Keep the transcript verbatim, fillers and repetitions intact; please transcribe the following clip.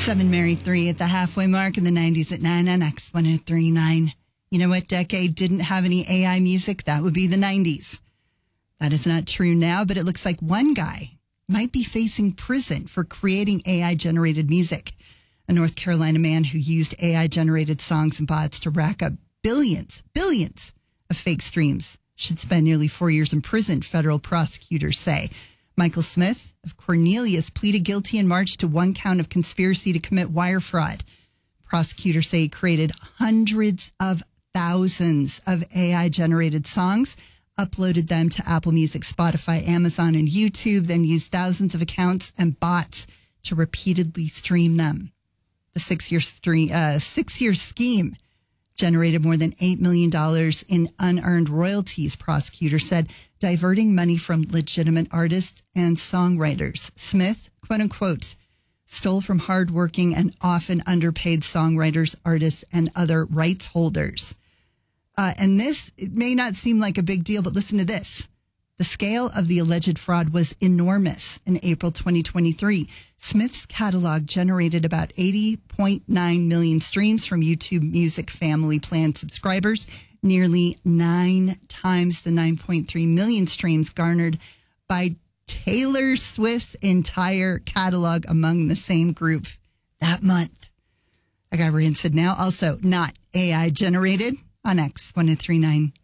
seven Mary three at the halfway mark in the nineties at nine on X one oh three point nine. You know what decade didn't have any A I music? That would be the nineties. That is not true now, but it looks like one guy might be facing prison for creating A I-generated music. A North Carolina man who used A I-generated songs and bots to rack up billions, billions of fake streams should spend nearly four years in prison, federal prosecutors say. Michael Smith of Cornelius pleaded guilty in March to one count of conspiracy to commit wire fraud. Prosecutors say he created hundreds of thousands of A I-generated songs, uploaded them to Apple Music, Spotify, Amazon, and YouTube, then used thousands of accounts and bots to repeatedly stream them. The six-year stream, uh, six-year scheme generated more than eight million dollars in unearned royalties, prosecutors said, diverting money from legitimate artists and songwriters. Smith, quote-unquote, stole from hardworking and often underpaid songwriters, artists, and other rights holders. Uh, and this, it may not seem like a big deal, but listen to this. The scale of the alleged fraud was enormous. In April twenty twenty-three, Smith's catalog generated about eighty point nine million streams from YouTube Music Family Plan subscribers, nearly nine times the nine point three million streams garnered by Taylor Swift's entire catalog among the same group that month. I got Rian said now, also not A I generated on X one oh three point nine.